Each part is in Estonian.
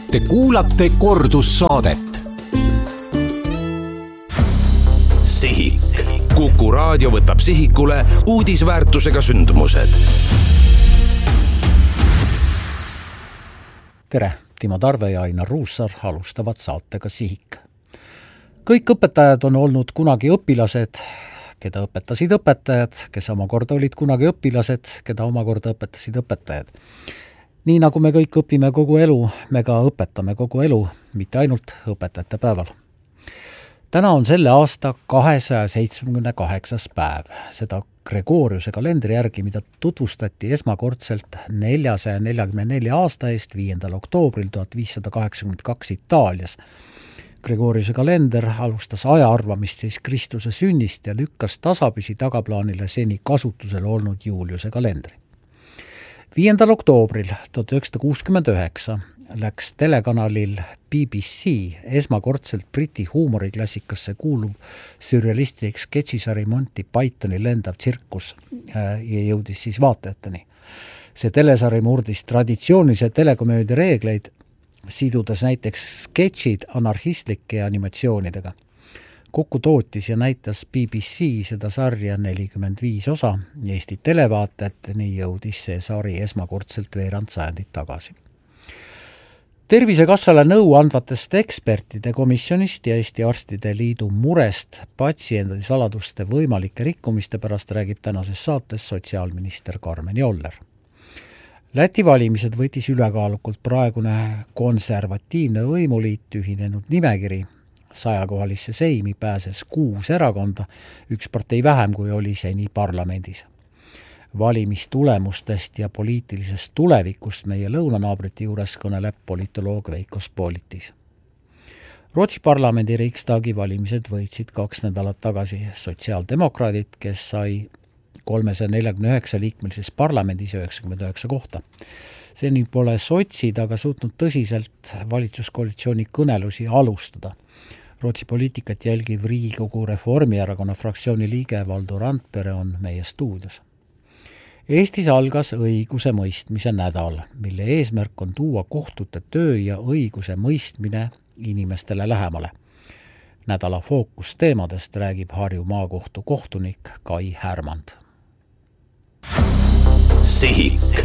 Te kuulate kordussaadet. Sihik. Kuku raadio võtab sihikule uudisväärtusega sündmused. Tere, Timo Tarve ja Ainar Ruussaar alustavad saatega Sihik. Kõik õpetajad on olnud kunagi õpilased, keda õpetasid õpetajad, kes omakorda olid kunagi õpilased, keda omakorda õpetasid õpetajad. Nii nagu me kõik õpime kogu elu, me ka õpetame kogu elu, mitte ainult õpetajate päeval. Täna on selle aasta 278. päev. Seda Gregoriuse kalendri järgi, mida tutvustati esmakordselt 444 aasta eest 5. oktoobril 1582 Itaalias. Gregoriuse kalender alustas aja arvamist siis Kristuse sünnist ja lükkas tasapisi tagaplaanile seni kasutusel olnud Juliuse kalendri. 5. oktoobril 1969 läks telekanalil BBC esmakordselt Briti huumoriklassikasse kuuluv sürrealistlik sketšisari Monty Pythoni lendav tsirkus ja jõudis siis vaatajateni. See telesari murdis traditsioonilise telekomöödia reegleid, sidudes näiteks sketšid anarhistlike animatsioonidega. Kokku tootis ja näitas BBC seda sarja 45 osa. Eesti televaatajateni jõudis see sari esmakordselt veerand sajandit tagasi. Tervisekassale nõu andvatest ekspertide komisjonist ja Eesti Arstide Liidu murest patsiendi saladuste võimalike rikkumiste pärast räägib tänases saates sotsiaalminister Karmen Joller. Läti valimised võttis ülekaalukult praegune konservatiivne võimuliit ühinenud nimekiri. 100-kohalisse seimi pääses 6 erakonda, üks partei vähem kui oli seni parlamendis. Valimistulemustest ja poliitilisest tulevikust meie lõunanaabrite juures kõneleb politoloog Veiko Spolitis. Rootsi parlamendi Riksdagi valimised võitsid 2 nädalat tagasi sotsiaaldemokraadid, kes sai 349 liikmelises parlamendis 99 kohta. Seni pole sotsid aga suutnud tõsiselt valitsuskoalitsiooni kõnelusi alustada. Rootsi poliitikat jälgiv Riigikogu Reformierakonna fraktsiooni liige Valdo Randpere on meie stuudios. Eestis algas õiguse mõistmise nädal, mille eesmärk on tuua kohtute töö ja õiguse mõistmine inimestele lähemale. Nädala fookusteemadest räägib Harju maakohtu kohtunik Kai Härmand. Sihik.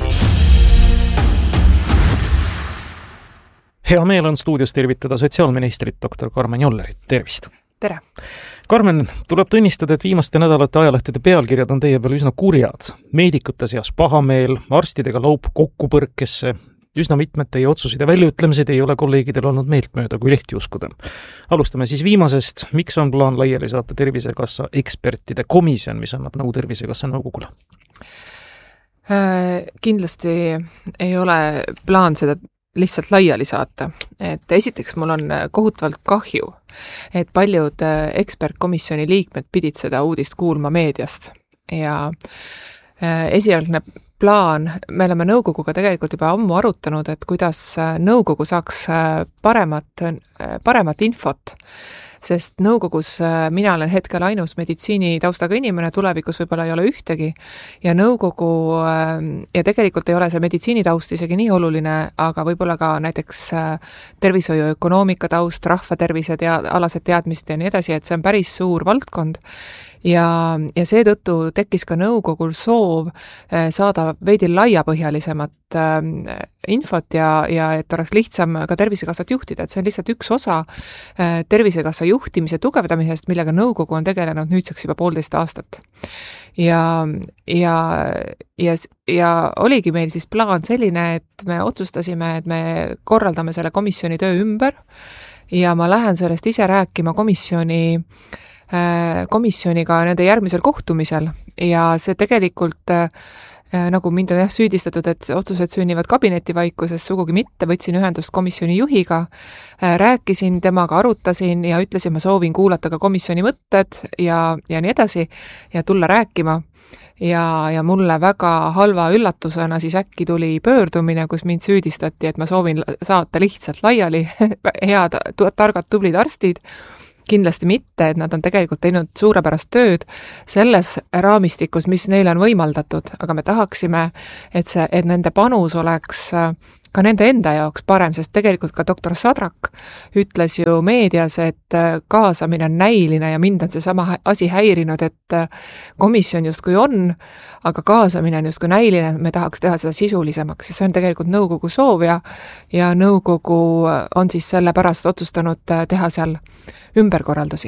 Hea meel on stuudios tervitada sotsiaalministrit dr. Karmen Jollerit. Tervist! Tere! Karmen, tuleb tunnistada, et viimaste nädalate ajalehtede pealkirjad on teie peal üsna kurjad. Meedikute seas pahameel, arstidega laup kokkupõrkesse, üsna mitmed teie otsused ja väljaütlemised ei ole kolleegidel olnud meeltmööda, kui lehti uskuda. Alustame siis viimasest. Miks on plaan laiali saata Tervisekassa ekspertide komisjon, mis annab nõu Tervisekassa nõukogule? Kindlasti ei ole plaan seda lihtsalt laiali saata. Et esiteks mul on kohutavalt kahju, et paljud ekspertkomisjoni liikmed pidid seda uudist kuulma meediast. Ja esialgne plaan, me oleme nõukoguga tegelikult juba ammu arutanud, et kuidas nõukogu saaks paremat infot, sest nõukogus mina olen hetkel ainus meditsiinitaustaga inimene, tulevikus võib-olla ei ole ühtegi ja nõukogu ja tegelikult ei ole see meditsiinitaust isegi nii oluline, aga võib-olla ka näiteks tervishoiuökonoomika taust, rahvatervise alased teadmised ja nii edasi, et see on päris suur valdkond. Ja seetõttu tekkis ka nõukogul soov saada veidi laiapõhjalisemat infot ja et oleks lihtsam ka Tervisekassat juhtida, et see on lihtsalt üks osa Tervisekassa juhtimise tugevdamisest, millega nõukogu on tegelenud nüüdseks juba 1,5 aastat. Ja oligi meil siis plaan selline, et me otsustasime, et me korraldame selle komisjoni töö ümber ja ma lähen sellest ise rääkima komisjoniga nende järgmisel kohtumisel ja see tegelikult nagu mind on süüdistatud, et otsused sünnivad kabinetivaikuses, sugugi mitte, võtsin ühendust komisjoni juhiga, rääkisin temaga, arutasin ja ütlesin, ma soovin kuulata ka komisjoni mõtted ja nii edasi ja tulla rääkima. Ja mulle väga halva üllatusena siis äkki tuli pöördumine, kus mind süüdistati, et ma soovin saata lihtsalt laiali head, targad, tublid arstid. Kindlasti mitte, et nad on tegelikult teinud suurepärast tööd selles raamistikus, mis neile on võimaldatud, aga me tahaksime, et nende panus oleks ka nende enda jaoks parem, sest tegelikult ka doktor Sadrak ütles ju meedias, et kaasamine on näiline ja mind on see sama asi häirinud, et komisjon justkui on, aga kaasamine on justkui näiline, me tahaks teha seda sisulisemaks ja see on tegelikult nõukogu soov ja nõukogu on siis selle pärast otsustanud teha seal ümberkorraldusi.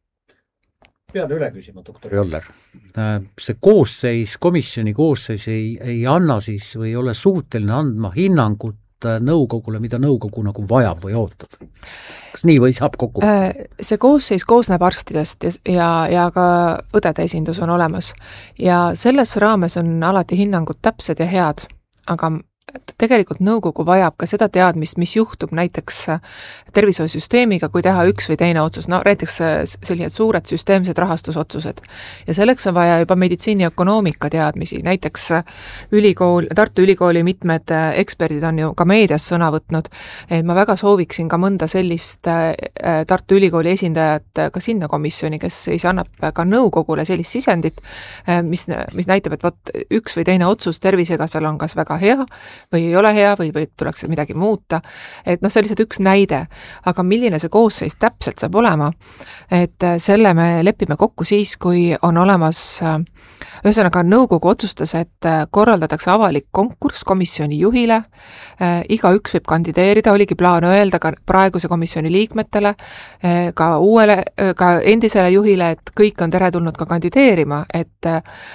Pean üle küsima, doktor Joller. See koosseis, komisjoni koosseis ei anna siis või ei ole suuteline andma hinnangut nõukogule, mida nõukogu nagu vajab või ootab. Kas nii või saab kokku? See koosseis koosneb arstidest ja ka õdede esindus on olemas. Ja selles raames on alati hinnangud täpsed ja head, aga tegelikult nõukogu vajab ka seda teadmist, mis juhtub näiteks tervishoiusüsteemiga, kui teha üks või teine otsus, no näiteks sellised suured süsteemsed rahastusotsused. Ja selleks on vaja juba meditsiiniökonoomika teadmisi, näiteks Tartu Ülikooli mitmed eksperdid on ju ka meedias sõna võtnud, et ma väga sooviksin ka mõnda sellist Tartu Ülikooli esindajat ka sinna komisjoni, kes siis annab ka nõukogule sellist sisendit, mis näitab, et võt, üks või teine otsus Tervisekassal on kas väga hea, või ei ole hea või tuleks midagi muuta, et see on lihtsalt üks näide, aga milline see koosseis täpselt saab olema, et selle me lepime kokku siis, kui on olemas, ühesõnaga nõukogu otsustas, et korraldatakse avalik konkurss komisjoni juhile, igaüks võib kandideerida, oligi plaan öelda ka praeguse komisjoni liikmetele, ka endisele juhile, et kõik on teretulnud ka kandideerima, et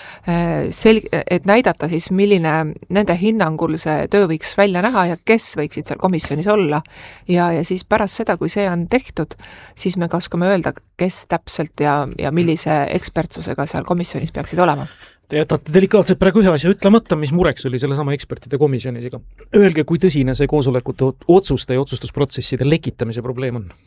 näidata siis, milline nende hinnangul see töö võiks välja näha ja kes võiksid seal komisjonis olla. Ja siis pärast seda, kui see on tehtud, siis me ka oskame öelda, kes täpselt ja millise ekspertsusega seal komisjonis peaksid olema. Te jätate delikaatselt praegu ühe asja ütlemata, mis mureks oli selle sama ekspertide komisjonisiga. Öelge, kui tõsine see koosolekute otsuste ja otsustusprotsesside lekitamise probleem on?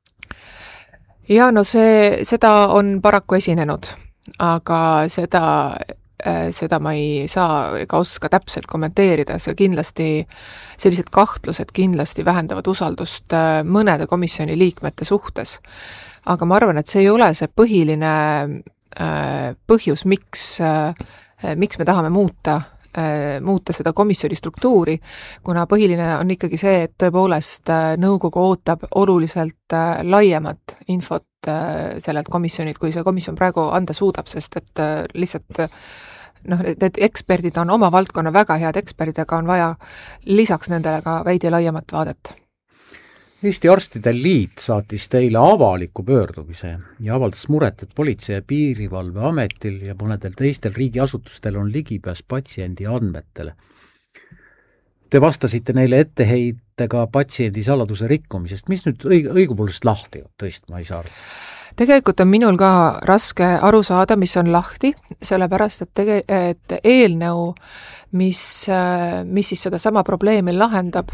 Ja seda on paraku esinenud, aga seda ma ei saa ega oska täpselt kommenteerida, see kindlasti, sellised kahtlused kindlasti vähendavad usaldust mõnede komisjoni liikmete suhtes. Aga ma arvan, et see ei ole see põhiline põhjus, miks me tahame muuta seda komisjoni struktuuri, kuna põhiline on ikkagi see, et tõepoolest nõukogu ootab oluliselt laiemat infot sellelt komisjonilt, kui see komisjon praegu anda suudab, sest et lihtsalt need eksperdid on oma valdkonna väga head eksperdid, aga on vaja lisaks nendele ka veidi laiemat vaadet. Eesti Arstide Liit saatis teile avaliku pöördumise ja avaldas muret, et Politsei- ja Piirivalveametil ja mõnedel teistel riigiasutustel on ligipääs patsiendi andmetele. Te vastasite neile etteheitega patsiendi saladuse rikkumisest. Mis nüüd õigupoolest lahti on? Tõesti, ma ei saa aru. Tegelikult on minul ka raske aru saada, mis on lahti, sellepärast, et eelnõu, mis siis seda sama probleemi lahendab,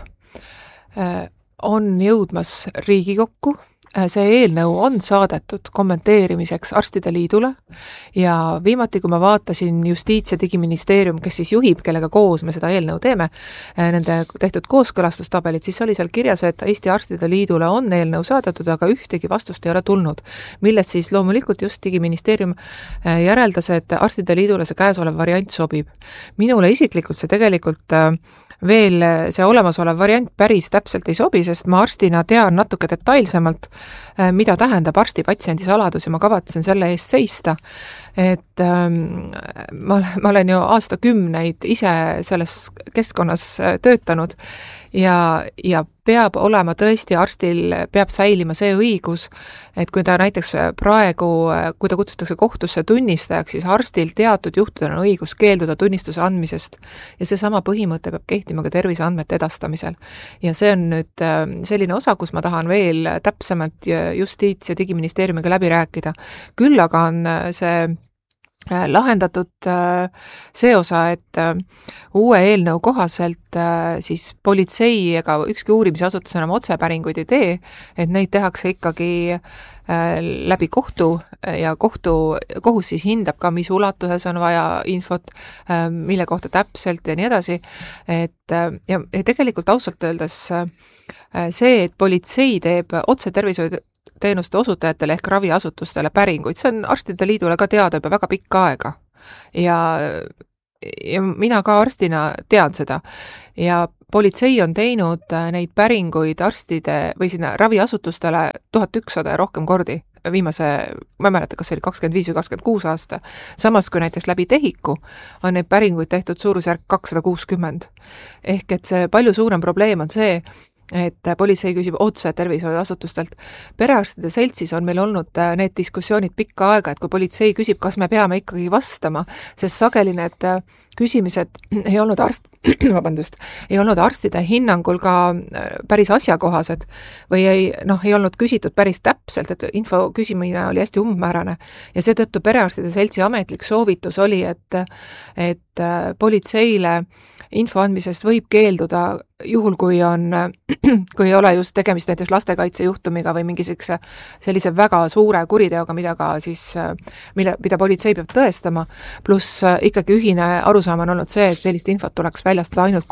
on jõudmas Riigikokku. See eelnõu on saadetud kommenteerimiseks Arstide Liidule ja viimati, kui ma vaatasin Justiits- ja Digiministeerium, kes siis juhib, kellega koos me seda eelnõu teeme, nende tehtud kooskõlastustabelit, siis oli seal kirjas, et Eesti Arstide Liidule on eelnõu saadetud, aga ühtegi vastust ei ole tulnud, millest siis loomulikult just Digiministeerium järeldas, et Arstide Liidule see käesolev variant sobib. Minule isiklikult see tegelikult veel see olemasolev variant päris täpselt ei sobi, sest ma arstina tean natuke detailsemalt, mida tähendab arsti-patsiendi saladus ja ma kavatsen selle eest seista. Et ma olen ju aastakümneid ise selles keskkonnas töötanud ja peab olema tõesti, arstil peab säilima see õigus, et kui ta näiteks praegu, kui ta kutsutakse kohtusse tunnistajaks, siis arstil teatud juhtudel on õigus keelduda tunnistuse andmisest ja see sama põhimõte peab kehtima ka terviseandmete edastamisel. Ja see on nüüd selline osa, kus ma tahan veel täpsemalt Justiits- ja Digiministeeriumiga läbi rääkida. Küll aga on see lahendatud see osa, et uue eelnõu kohaselt siis politsei ega ükski uurimisasutus enam otsepäringuid ei tee, et neid tehakse ikkagi läbi kohtu ja kohus siis hindab ka, mis ulatuses on vaja infot, mille kohta täpselt ja nii edasi. Ja tegelikult ausalt öeldes see, et politsei teeb otse tervishoiuteenuste osutajatele ehk raviasutustele päringuid, see on Arstide Liidule ka teada juba väga pikka aega. Ja mina ka arstina tean seda. Ja politsei on teinud neid päringuid arstide või sinna raviasutustele 1100 ja rohkem kordi viimase, ma ei mäleta, kas see oli 25 või 26 aasta, samas kui näiteks läbi TEHIK-u on neid päringuid tehtud suurusjärk 260. Ehk et see palju suurem probleem on see, et politsei küsib otse tervishoiuasutustelt. Perearstide seltsis on meil olnud need diskussioonid pikka aega, et kui politsei küsib, kas me peame ikkagi vastama, sest sageli need küsimised ei olnud ei olnud arstide hinnangul ka päris asjakohased või ei olnud küsitud päris täpselt, et info küsimine oli hästi umbmäärane ja seetõttu perearstide seltsi ametlik soovitus oli, et politseile info andmisest võib keelduda juhul, kui ei ole just tegemist näiteks lastekaitsejuhtumiga või mingi sellise väga suure kuriteoga, mida politsei peab tõestama, pluss ikkagi ühine arusaam on olnud see, et sellist infot tuleks väljastada ainult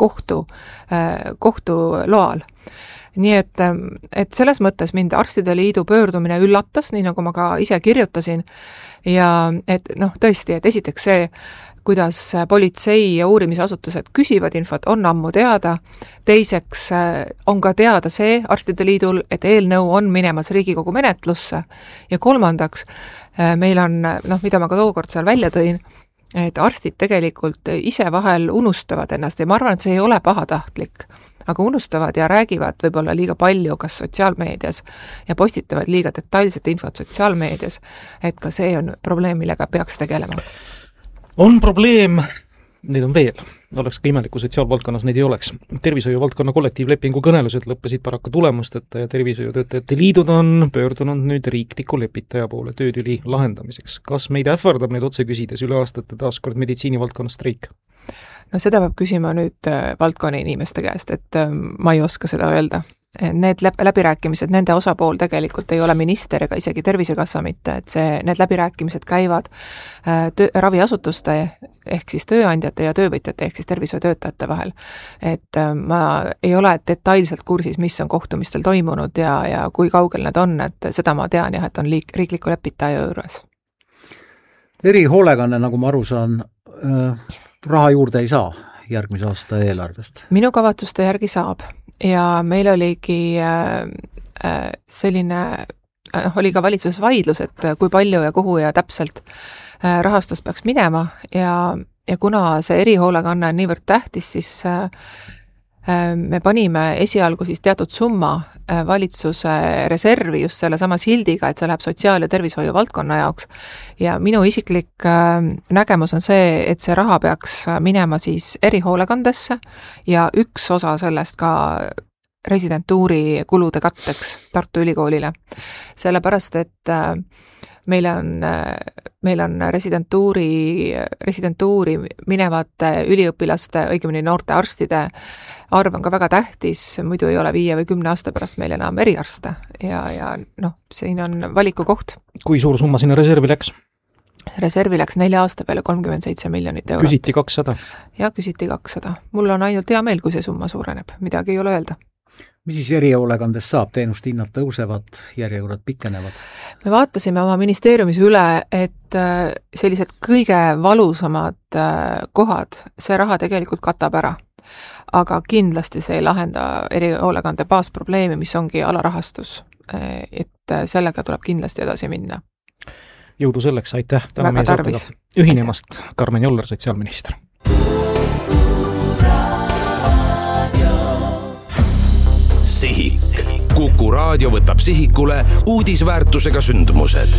kohtu loal. Nii et selles mõttes mind Arstide Liidu pöördumine üllatas, nii nagu ma ka ise kirjutasin, ja et tõesti, et esiteks see, kuidas politsei ja uurimisasutused küsivad infot, on ammu teada. Teiseks on ka teada see Arstide Liidul, et eelnõu on minemas Riigikogu menetlusse. Ja kolmandaks, meil on, mida ma ka tookord seal välja tõin, et arstid tegelikult ise vahel unustavad ennast ja ma arvan, et see ei ole pahatahtlik, aga unustavad ja räägivad võib-olla liiga palju kas sotsiaalmeedias ja postitavad liiga detailset infot sotsiaalmeedias, et ka see on probleem, millega peaks tegelema. On probleem, neid on veel, oleks ka imelik, kui sotsiaalvaldkonnas neid ei oleks. Tervishoiuvaldkonna kollektiivlepingu kõnelused lõppesid paraku tulemusteta ja tervishoiutöötajate liidud on pöördunud nüüd riikliku lepitaja poole töötüli lahendamiseks. Kas meid ähvardab neid otse küsides üle aastate taaskord meditsiinivaldkonna streik? Seda peab küsima nüüd valdkonna inimeste käest, et ma ei oska seda öelda. Need läbirääkimised, nende osapool tegelikult ei ole minister ega isegi Tervisekassa mitte, et need läbirääkimised käivad raviasutuste ehk siis tööandjate ja töövõtjate ehk siis tervishoiutöötajate vahel. Et ma ei ole detailselt kursis, mis on kohtumistel toimunud ja kui kaugel need on, et seda ma tean jah, et on riikliku lepitaja juures. Erihoolekanne, nagu ma aru saan, raha juurde ei saa järgmise aasta eelarvest? Minu kavatsuste järgi saab ja meil oligi oli ka valitsuses vaidlus, et kui palju ja kuhu ja täpselt rahastus peaks minema ja kuna see erihoolekanne on niivõrd tähtis, siis me panime esialgu siis teatud summa valitsuse reservi just selle sama sildiga, et see läheb sotsiaal- ja tervishoiu valdkonna jaoks. Ja minu isiklik nägemus on see, et see raha peaks minema siis erihoolekandesse ja üks osa sellest ka residentuuri kulude katteks Tartu Ülikoolile. Sellepärast, et meil on residentuuri minevate üliõpilaste, õigemini noorte arstide arv on ka väga tähtis, muidu ei ole 5 või 10 aasta pärast meil enam eriarste ja siin on valiku koht. Kui suur summa sinna reservi läks? Reservi läks 4 aasta peale 37 miljonit eurot. Küsiti 200? Ja küsiti 200. Mul on ainult hea meel, kui see summa suureneb, midagi ei ole öelda. Mis siis erihoolekandes saab? Teenust hinnad tõusevad, järjekorrad pikenevad? Me vaatasime oma ministeeriumis üle, et sellised kõige valusamad kohad, see raha tegelikult katab ära. Aga kindlasti see ei lahenda erihoolekande baasprobleemi, mis ongi alarahastus. Et sellega tuleb kindlasti edasi minna. Jõudu selleks, aitäh täna meie saatega ühinemast, Karmen Joller, sotsiaalminister. Sihik. Kuku Raadio võtab sihikule uudisväärtusega sündmused.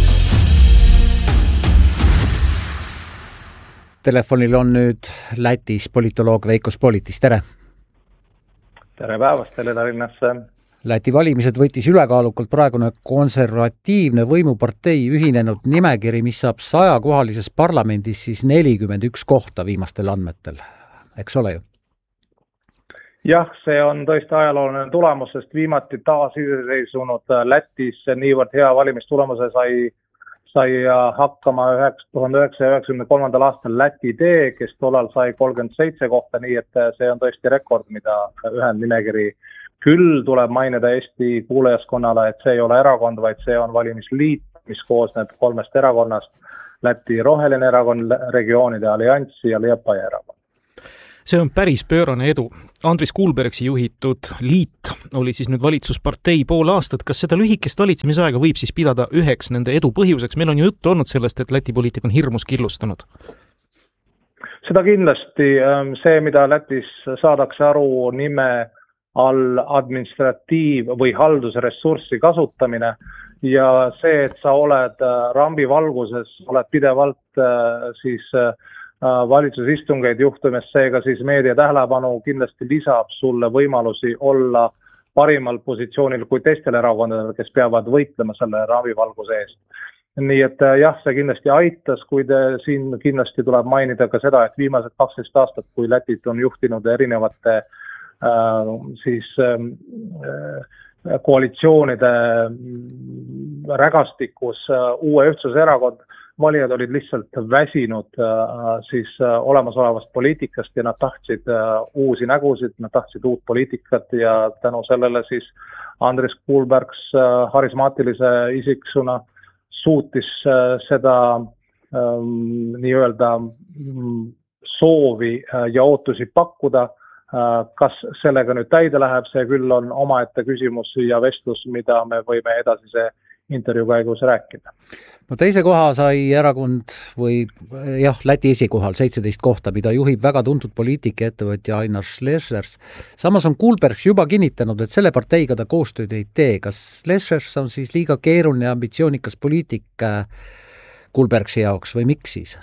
Telefonil on nüüd Lätis politoloog Veiko Spolitis, tere! Tere päevast teile Tallinnasse! Läti valimised võttis ülekaalukalt praegune konservatiivne võimupartei ühinenud nimekiri, mis saab 100-kohalises parlamendis siis 41 kohta viimastel andmetel. Eks ole ju? Jah, see on tõesti ajalooline tulemus, sest viimati taasiseseisunud Lätis niivõrd hea valimistulemuse sai hakkama 1993. aastal Läti tee, kes tollal sai 37 kohta, nii et see on tõesti rekord, mida ühendnimekiri. Küll tuleb mainida Eesti kuulajaskonnale, et see ei ole erakond, vaid see on valimisliit, mis koosneb 3 erakonnast, Läti Roheline erakond, Regioonide Alliansi ja Liepaja erakond. See on päris pöörane edu. Andris Kulbergsi juhitud liit oli siis nüüd valitsuspartei pool aastat. Kas seda lühikest valitsemisaega võib siis pidada üheks nende edu põhjuseks? Meil on ju juttu olnud sellest, et Läti poliitik on hirmus killustunud. Seda kindlasti. See, mida Lätis saadakse aru nime all administratiiv- või haldusressurssi kasutamine ja see, et sa oled rambi valguses, oled pidevalt siis valitsusistungeid juhtumes, seega siis meedia tähelepanu kindlasti lisab sulle võimalusi olla parimal positsioonil kui teistel erakondadel, kes peavad võitlema selle ravivalguse eest. Nii et jah, see kindlasti aitas, kuid siin kindlasti tuleb mainida ka seda, et viimased 12 aastat, kui Lätit on juhtinud erinevate koalitsioonide rägastikus uue ühtsuserakond, valijad olid lihtsalt väsinud siis olemasolevast poliitikast ja nad tahtsid uusi nägusid, nad tahtsid uut poliitikat ja tänu sellele siis Andris Kulbergs harismaatilise isiksuna suutis seda nii-öelda soovi ja ootusi pakkuda. Kas sellega nüüd täide läheb, see küll on omaette küsimus ja vestlus, mida me võime edasise intervjuu käigus rääkida. No teise koha sai erakond või jah, Läti esikohal 17 kohta, mida juhib väga tuntud poliitik ja ettevõtja Ainar Šlešers. Samas on Kulbergs juba kinnitanud, et selle parteiga ta koostööd ei tee. Kas Šlešers on siis liiga keeruline ja ambitsioonikas poliitik Kulbergsi jaoks või miks siis?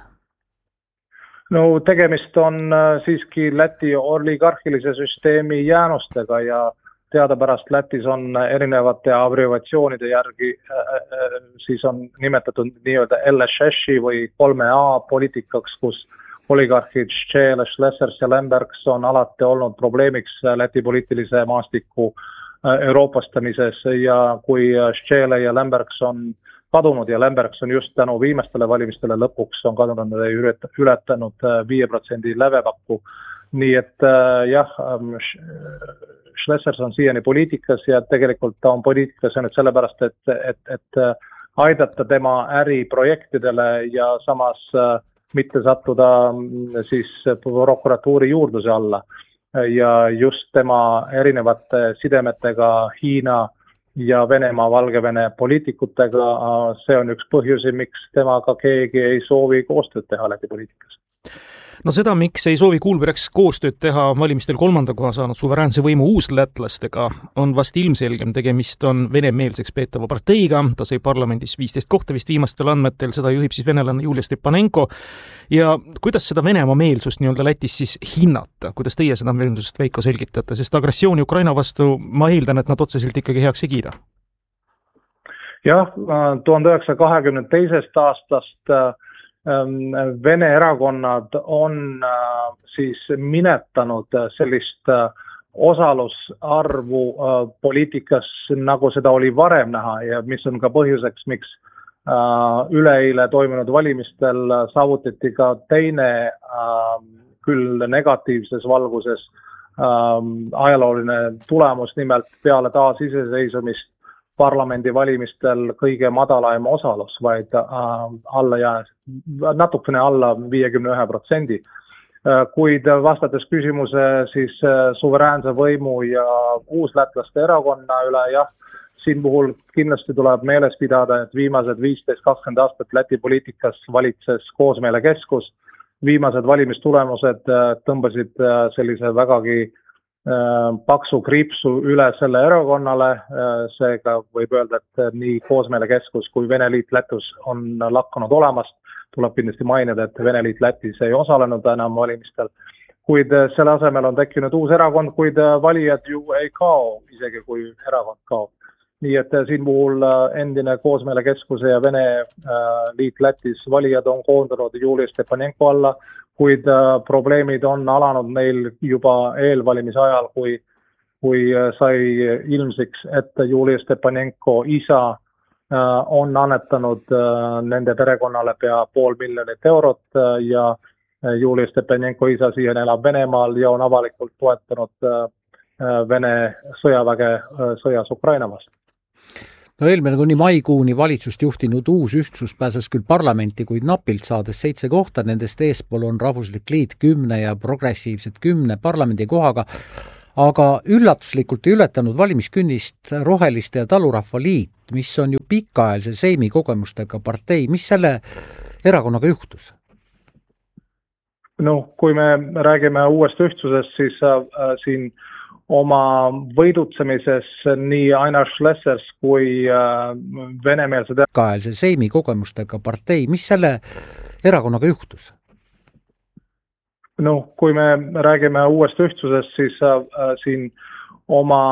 No tegemist on siiski Läti oligarhilise süsteemi jäänustega ja teadapärast Lätis on erinevate abbreviatsioonide järgi siis on nimetatud nii-öelda LSS-i või 3A poliitikaks, kus oligarhid Ščele, Šlesers ja Lembergs on alati olnud probleemiks Läti poliitilise maastiku euroopastamises ja kui Ščele ja Lembergs on kadunud ja Lembergs on just tänu viimastele valimistele lõpuks on kadunud ja ületanud 5% lävepakku. Nii et jah, Šlesers on siiani poliitikas ja tegelikult ta on poliitikas nüüd sellepärast, et aidata tema äriprojektidele ja samas mitte sattuda siis prokuratuuri juurdluse alla. Ja just tema erinevate sidemetega Hiina ja Venemaa, Valgevene poliitikutega, see on üks põhjusi, miks temaga keegi ei soovi koostööd teha Läti poliitikas. No seda, miks ei soovi Kulbergs koostööd teha valimistel 3. koha saanud suveräänse võimu uuslätlastega, on vast ilmselgem. Tegemist on venemeelseks peetava parteiga, ta sai parlamendis 15 kohta vist viimastel andmetel, seda juhib siis venelane Julia Stepanenko. Ja kuidas seda Venemaa meelsust nii-öelda Lätis siis hinnata? Kuidas teie seda meelsust, Veiko, selgitate? Sest agressiooni Ukraina vastu ma eeldan, et nad otseselt ikkagi heaks ei kiida. Jah, 1922. aastast Vene erakonnad on siis minetanud sellist osalusarvu poliitikas, nagu seda oli varem näha ja mis on ka põhjuseks, miks üleeile toimunud valimistel saavutati ka teine küll negatiivses valguses ajalooline tulemus, nimelt peale taasiseseisvumist parlamendivalimistel kõige madalaim osalus, vaid natukene alla 51%. Kuid vastates küsimuse siis suveräänse võimu ja uuslätlaste erakonna üle, jah, siin puhul kindlasti tuleb meeles pidada, et viimased 15-20 aastat Läti poliitikas valitses koosmeelekeskus. Viimased valimistulemused tõmbasid sellise vägagi paksu kriipsu üle selle erakonnale, seega võib öelda, et nii koosmeelekeskus kui Vene Liit Lätus on lakanud olemast. Tuleb kindlasti mainida, et Vene Liit Lätis ei osalenud enam valimistel, kuid selle asemel on tekkinud uus erakond, kuid valijad ju ei kao, isegi kui erakond kaob. Nii et siin puhul endine koosmeelekeskuse ja Vene Liit Lätis valijad on koondunud Julia Stepanenko alla, kuid probleemid on alanud neil juba eelvalimise ajal, kui sai ilmsiks, et Julia Stepanenko isa on annetanud nende perekonnale pea $500,000 eurot ja Julia Stepanenko isa siiani elab Venemaal ja on avalikult toetanud Vene sõjaväge sõjas Ukraina vastu. No eelmine kuni maikuuni valitsust juhtinud uus ühtsus pääses küll parlamenti, kuid napilt saades 7 kohta, nendest eespool on Rahvuslik Liit 10 ja progressiivsed 10 parlamendi kohaga, aga üllatuslikult ei ületanud valimiskünnist Roheliste ja Talurahva Liit, mis on ju pikaajalise Seimi kogemustega partei. Mis selle erakonnaga juhtus? No, kui me räägime uuest ühtsusest, siis siin oma võidutsemises nii Ainar Schlesers kui venemeelsed pikaajalise Seimi kogemustega partei. Mis selle erakonnaga juhtus? No, kui me räägime uuest ühtsusest, siis siin oma